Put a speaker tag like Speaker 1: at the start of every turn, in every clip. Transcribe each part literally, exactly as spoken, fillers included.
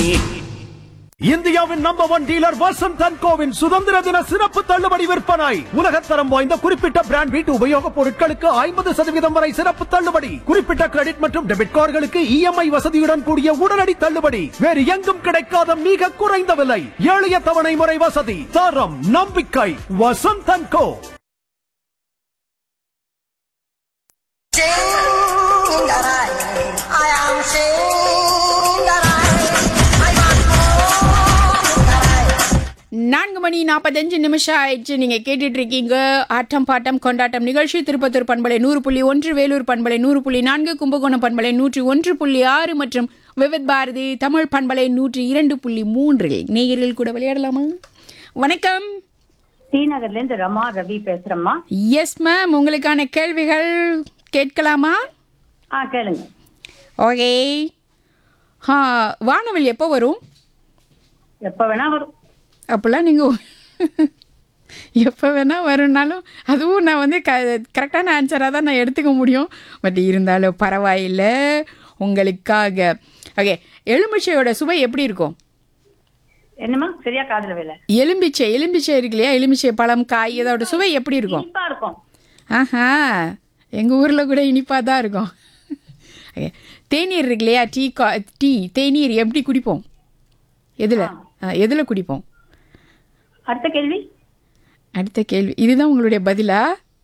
Speaker 1: இந்தியாவின் number one dealer Vasanth and CoWIN சுதந்திர தின சிறப்பு தள்ளுபடி விற்பனை. உலகத்தரம் வாய்ந்த குறிப்பிட்ட பிராண்ட் வீட்டு உபயோகப் பொருட்களுக்கு ஐம்பது சதவீதம் வரை சிறப்பு தள்ளுபடி. குறிப்பிட்ட கிரெடிட் மற்றும் டெபிட் கார்டுகளுக்கு இஎம்ஐ வசதியுடன் கூடிய உடனடி தள்ளுபடி. வேறு எங்கும் கிடைக்காத மிக குறைந்த விலை, எளிய தவணை முறை வசதி, தரம், நம்பிக்கை. வசந்த் அண்ட் கோ.
Speaker 2: நான்கு மணி நாற்பத்தஞ்சு நிமிஷம் ஆயிடுச்சு. நீங்க கேட்டுட்டு இருக்கீங்க ஆட்டம் பாட்டம் கொண்டாட்டம் நிகழ்ச்சி. திருப்பத்தூர் பண்பலை நூறு புள்ளி ஒன்று, வேலூர் பண்பலை நூறு புள்ளி நான்கு, கும்பகோணம் பண்பலை நூற்றி ஒன்று புள்ளி ஆறு மற்றும் விவித் பாரதி தமிழ் பண்பலை நூற்றி இரண்டு புள்ளி மூன்றில் நேயர்கள் கூட விளையாடலாமா? வணக்கம்.
Speaker 3: டி நகர்ல இருந்து ரமா ரவி பேசுறேம்மா.
Speaker 2: எஸ் மேம், உங்களுக்கான கேள்விகள் கேட்கலாமா?
Speaker 3: ஆ கேளுங்க.
Speaker 2: ஓகே. ஆ வானவில் எப்போ வரும்?
Speaker 3: எப்ப வேணா வரும்.
Speaker 2: அப்போல்லாம் நீங்கள் எப்போ வேணால் வரும்னாலும் அதுவும் நான் வந்து க கரெக்டான ஆன்சராக தான் நான் எடுத்துக்க முடியும். பட் இருந்தாலும் பரவாயில்லை உங்களுக்காக. ஓகே, எலுமிச்சையோட சுவை எப்படி இருக்கும்?
Speaker 3: என்னம்மா சரியா காதுல வேலை?
Speaker 2: எலும்பிச்சை எலும்பிச்சை இருக்கு இல்லையா, எலுமிச்சை பழம், காய், இதோட சுவை எப்படி இருக்கும்?
Speaker 3: இனிப்பா இருக்கும்.
Speaker 2: ஆஹா, எங்கள் ஊரில் கூட இனிப்பாக தான் இருக்கும். ஓகே, தேநீர் இருக்கு இல்லையா, டீ கா டீ தேநீர் எப்படி குடிப்போம்? எதில் எதில் குடிப்போம்?
Speaker 3: அடுத்த கேள்வி.
Speaker 2: அடுத்த கேள்வி இதுதான் உங்களுடைய பதிலா?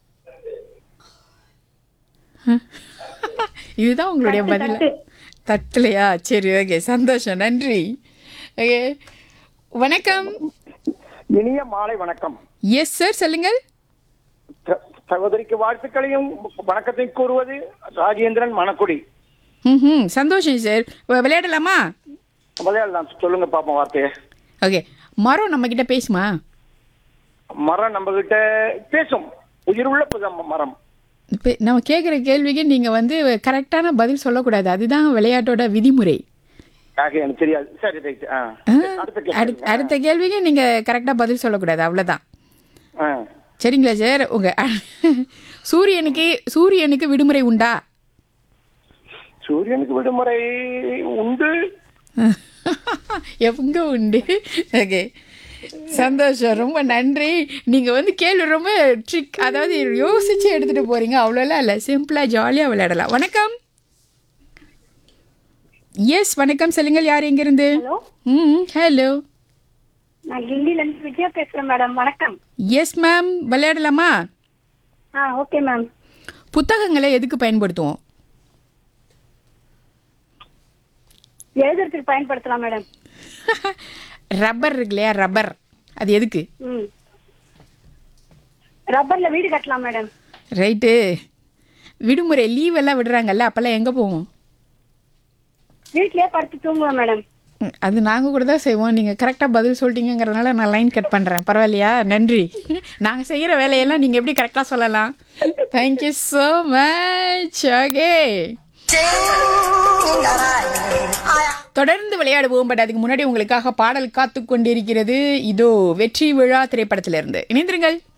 Speaker 2: இதுதான் உங்களுடைய பதிலா? தட்டுலையா? சரி, ஓகே, சந்தோஷம், நன்றி. ஓகே, வணக்கம்.
Speaker 4: இனிய மாலை வணக்கம்.
Speaker 2: எஸ் சார், சொல்லுங்கள்.
Speaker 4: சகோதரிக்கு வாழ்த்துக்களையும் வணக்கத்தையும் கூறுவது ராஜேந்திரன் மணக்குடி.
Speaker 2: ம் சந்தோஷம் சார். விளையாடலாமா?
Speaker 4: விளையாடலாம், சொல்லுங்க பாப்போம் வார்த்தையை.
Speaker 2: ஓகே, மரம் நம்ம கிட்ட பேசுமா?
Speaker 4: மரம் நம்ம கிட்ட பேசும், உயிர் உள்ள மரம்.
Speaker 2: இப்போ நம்ம கேட்குற கேள்விக்கு நீங்கள் வந்து கரெக்டான பதில் சொல்லக்கூடாது, அதுதான் விளையாட்டோட விதிமுறை.
Speaker 4: எனக்கு தெரியாது. சரி, ரைட்.
Speaker 2: அடுத்த கேள்விக்கு நீங்கள் கரெக்டாக பதில் சொல்லக்கூடாது, அவ்வளோதான். சரிங்களா சார்? உங்கள் சூரியனுக்கு சூரியனுக்கு விடுமுறை உண்டா?
Speaker 4: சூரியனுக்கு விடுமுறை உண்டு.
Speaker 2: எங்க உண்டு? ஓகே, சந்தோஷம், ரொம்ப நன்றி. நீங்கள் வந்து கேள்வி ரொம்ப ட்ரிக், அதாவது யோசிச்சு எடுத்துகிட்டு போகிறீங்க, அவ்வளோலாம் இல்லை, சிம்பிளாக ஜாலியாக விளையாடலாம். வணக்கம். எஸ் வணக்கம், சொல்லுங்கள், யார் எங்கேருந்து? ம் ஹலோ,
Speaker 3: நான் கிண்டிலேருந்து விஜயா பேசுறேன் மேடம். வணக்கம்.
Speaker 2: எஸ் மேம், விளையாடலாமா?
Speaker 3: ஆ ஓகே மேம்.
Speaker 2: புத்தகங்களை எதுக்கு பயன்படுத்துவோம்?
Speaker 3: எழுதுறதுக்கு பயன்படுத்தலாம் மேடம்.
Speaker 2: ரப்பர் இருக்கு இல்லையா, ரப்பர், அது எதுக்கு?
Speaker 3: ம் ரப்பர்ல வீடு கட்டலாம் மேடம்.
Speaker 2: ரைட்டு. விடுமுறை லீவ் எல்லாம் விடுறாங்கல்ல, அப்போல்லாம் எங்கே போவோம்?
Speaker 3: வீட்லயே படுத்து தூங்குவோம் மேடம்.
Speaker 2: அது நாங்கள் கூட தான் செய்வோம். நீங்கள் கரெக்டாக பதில் சொல்லிட்டீங்கிறதுனால நான் லைன் கட் பண்ணுறேன், பரவாயில்லையா? நன்றி. நாங்கள் செய்கிற வேலையெல்லாம் நீங்கள் எப்படி கரெக்டாக சொல்லலாம்? Thank you so much. ஓகே, தொடர்ந்து விளையாடுவோம். பட் அதுக்கு முன்னாடி உங்களுக்காக பாடல் காத்து கொண்டிருக்கிறது. இதோ வெற்றி விழா திரைப்படத்திலிருந்து இணைந்திருங்கள்.